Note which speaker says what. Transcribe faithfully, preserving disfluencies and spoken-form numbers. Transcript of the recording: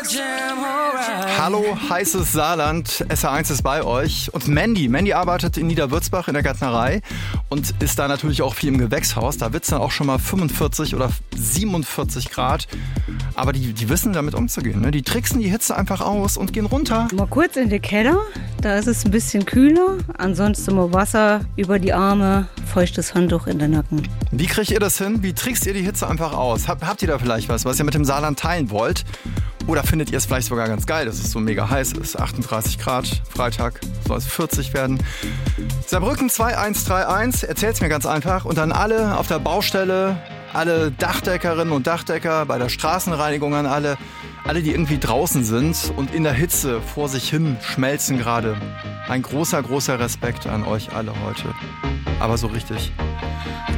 Speaker 1: Hallo, heißes Saarland, S R eins ist bei euch. Und Mandy, Mandy arbeitet in Niederwürzbach in der Gärtnerei und ist da natürlich auch viel im Gewächshaus. Da wird es dann auch schon mal fünfundvierzig oder siebenundvierzig Grad. Aber die, die wissen damit umzugehen. Ne? Die tricksen die Hitze einfach aus und gehen runter.
Speaker 2: Mal kurz in den Keller, da ist es ein bisschen kühler. Ansonsten mal Wasser über die Arme, feuchtes Handtuch in den Nacken.
Speaker 1: Wie kriegt ihr das hin? Wie trickst ihr die Hitze einfach aus? Hab, habt ihr da vielleicht was, was ihr mit dem Saarland teilen wollt? Oder findet ihr es vielleicht sogar ganz geil, dass es so mega heiß ist? achtunddreißig Grad, Freitag soll es vierzig werden. Saarbrücken zwei eins drei eins, erzählt's mir ganz einfach. Und dann alle auf der Baustelle, alle Dachdeckerinnen und Dachdecker, bei der Straßenreinigung an alle, alle, die irgendwie draußen sind und in der Hitze vor sich hin schmelzen gerade. Ein großer, großer Respekt an euch alle heute. Aber so richtig.